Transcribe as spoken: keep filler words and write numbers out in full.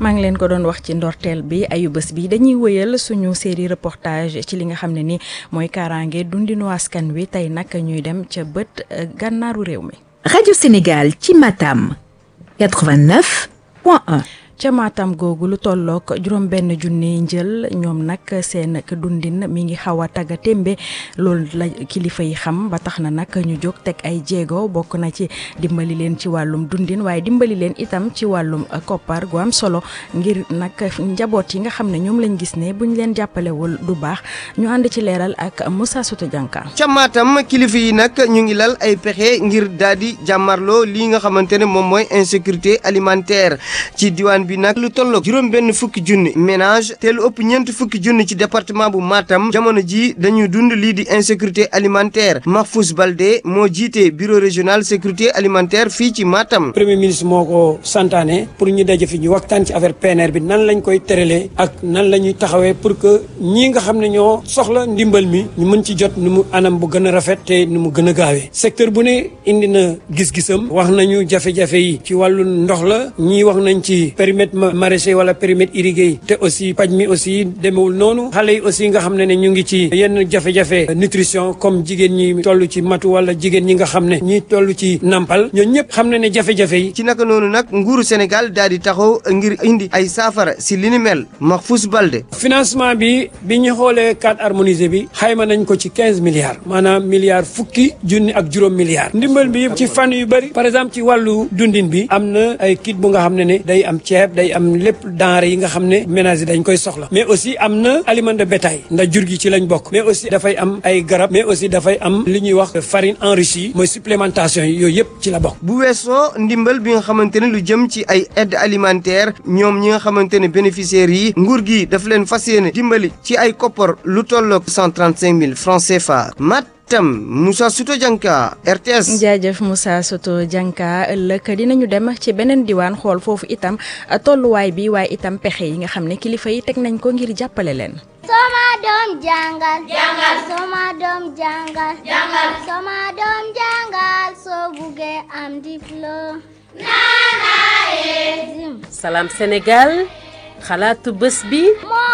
maa ngi leen ko doon wax ci ndorteel bi ayu bés bi dañuy wëyal suñu série reportage ci li nga xam ne ni mooy kaaraange dundinu askan wi tey nag ñuy dem ca bët gànnaaru réew mi. Radio Sénégal ci Matam quatre-vingt-neuf point un. ca Matam googu lu tollook juróom benn junni njël ñoom nag seen dundin mi ngi xaw a tagga témbe loolu la kilifa yi xam ba tax na nag ñu jóg teg ay jéego bokk na ci dimbali leen ci wàllum dundin waaye dimbali leen itam ci wàllum koppar gu am solo ngir nag njaboot yi nga xam ne ñoom lañ gis ne buñ leen jàppalewul du baax ñu ànd ci leeral ak Moussa Souta Dianka. ca Matam kilifa yi nag ñu ngi lal ay pexe ngir daal di jàmmarloo lii nga xamante ne moom mooy insécurité alimentaire ci diwaan bi nag lu tolloog juróom benn fukki junni ménage te lu ëpp ñeent fukki junni ci département bu Matam jamono ji dañuy dund lii di insécurité alimentaire Mahfous Baldé moo jiite bureau régional sécurité alimentaire fii ci Matam. premier ministre moo ko santaane pour ñu daje fi ñu waxtaan ci affaire P N R bi nan lañ koy tëralee ak nan la ñuy taxawee pour que ñii nga xam ne ñoo soxla ndimbal mi ñu mën ci jot nu mu anam bu gën a rafet te nu mu gën a gaawee secteur bu ne indi na gis-gisam wax nañu jafe-jafe yi ci wàllu ndox la ñii wax nañ ci périmètre maraîcher wala périmètre irrigué te aussi paj mi aussi demewul noonu xale yi aussi nga xam ne ne ñu ngi ci yenn jafe-jafe nutrition comme jigéen ñi toll ci matu wala jigéen ñi nga xam ne ñi toll ci nampal ñoo ñëpp xam ne ne jafe-jafe yi. ci naka noonu nag nguuru Sénégal daal di taxaw ngir indi ay saafara si li ni mel Mahfous Baldé. financement bi bi ñu xoolee cadre harmonisé bi xayma nañ ko ci quinze milliards maanaam milliards fukki junni ak juróom milliards ndimbal bi ci fànn yu bëri par exemple ci wàllu dundin bi am na ay kit bu nga xam ne ne day am ceeb day am lépp denrée yi nga xam ne ménage yi dañ koy soxla mais aussi am na aliment de bétail ndax jur gi ci lañ bokk mais aussi dafay am ay garab mais aussi dafay am li ñuy wax farine enrichie mooy supplémentation yi yooyu yëpp ci la bokk. bu weesoo ndimbal bi nga xamante ne lu jëm ci ay aide alimentaire ñoom ñi nga xamante ne bénéficiaires yi nguur gi daf leen fas yéene dimbali ci ay koppar lu tolloog cent trente cinq mille francs C F A mat. tam Moussa Souta Dianka R T S. jaajëf Moussa Souta Dianka ëllëg dinañu dem ci beneen diwaan xool foofu itam tolluwaay bi waaye itam pexe yi nga xam ne kilifa yi teg nañ ko ngir jàppale leen. Soma doom jàngal. jàngal. Soma doom jàngal. jàngal. Soma doom jàngal soo buggee am diplôme. Nana e. Salam Sénégal xalaatu bés bi.